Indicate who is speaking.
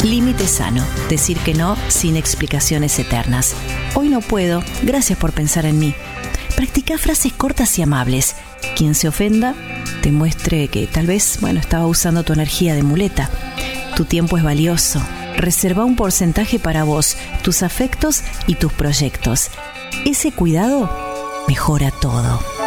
Speaker 1: Límite sano. Decir que no sin explicaciones eternas. Hoy no puedo. Gracias por pensar en mí. Practica frases cortas y amables. Quien se ofenda, te muestre que tal vez, estaba usando tu energía de muleta. Tu tiempo es valioso. Reserva un porcentaje para vos, tus afectos y tus proyectos. Ese cuidado mejora todo.